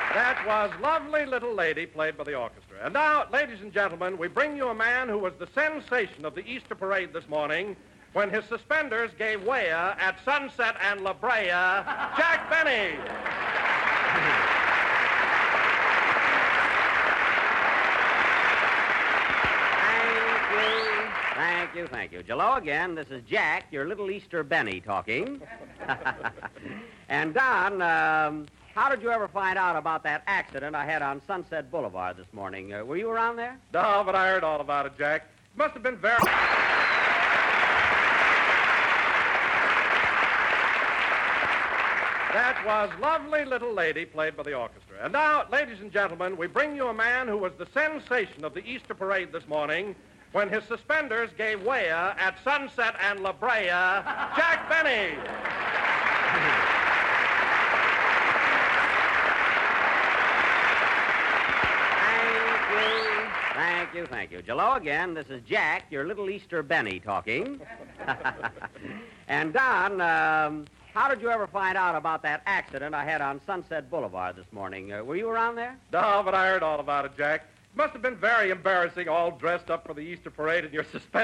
That was Lovely Little Lady, played by the orchestra. And now, ladies and gentlemen, we bring you a man who was the sensation of the Easter parade this morning when his suspenders gave way at Sunset and La Brea, Jack Benny. Thank you. Jello again. This is Jack, your little Easter Benny, talking. And Don, how did you ever find out about that accident I had on Sunset Boulevard this morning? Were you around there? No, but I heard all about it, Jack. It must have been very... That was Lovely Little Lady, played by the orchestra. And now, ladies and gentlemen, we bring you a man who was the sensation of the Easter parade this morning when his suspenders gave way at Sunset and La Brea, Jack Benny. Thank you. Jello again. This is Jack, your little Easter Benny, talking. And Don, how did you ever find out about that accident I had on Sunset Boulevard this morning? Were you around there? No, but I heard all about it, Jack. It must have been very embarrassing, all dressed up for the Easter parade in your suspenders.